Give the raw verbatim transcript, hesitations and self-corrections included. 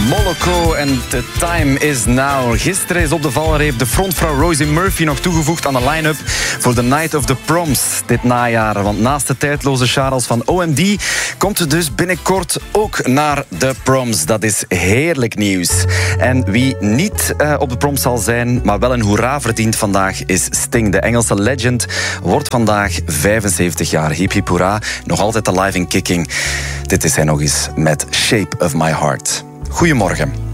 Moloko en The Time Is Now. Gisteren is op de valreep de frontvrouw Rosie Murphy nog toegevoegd aan de line-up voor The Night of the Proms dit najaar. Want naast de tijdloze Charles van O M D komt het dus binnenkort ook naar de Proms. Dat is heerlijk nieuws. En wie niet uh, op de Proms zal zijn, maar wel een hoera verdient vandaag, is Sting. De Engelse legend wordt vandaag vijfenzeventig jaar. Hip hip hoera. Nog altijd alive in kicking. Dit is hij nog eens met Shape of My Heart. Goedemorgen.